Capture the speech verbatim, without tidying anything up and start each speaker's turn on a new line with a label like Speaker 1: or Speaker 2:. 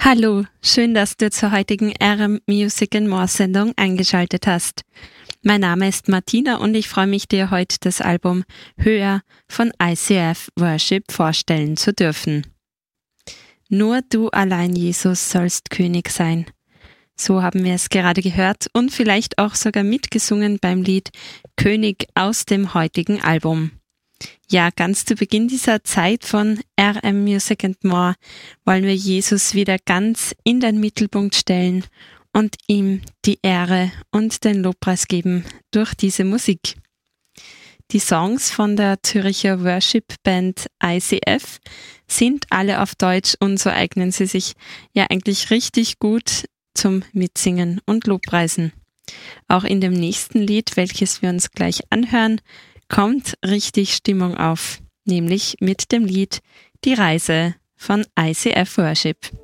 Speaker 1: Hallo, schön, dass du zur heutigen R M Music and More Sendung eingeschaltet hast. Mein Name ist Martina und ich freue mich, dir heute das Album Höher von I C F Worship vorstellen zu dürfen. Nur du allein, Jesus, sollst König sein. So haben wir es gerade gehört und vielleicht auch sogar mitgesungen beim Lied König aus dem heutigen Album. Ja, ganz zu Beginn dieser Zeit von R M Music and More wollen wir Jesus wieder ganz in den Mittelpunkt stellen und ihm die Ehre und den Lobpreis geben durch diese Musik. Die Songs von der Zürcher Worship Band I C F sind alle auf Deutsch und so eignen sie sich ja eigentlich richtig gut zum Mitsingen und Lobpreisen. Auch in dem nächsten Lied, welches wir uns gleich anhören, kommt richtig Stimmung auf, nämlich mit dem Lied Die Reise von I C F Worship.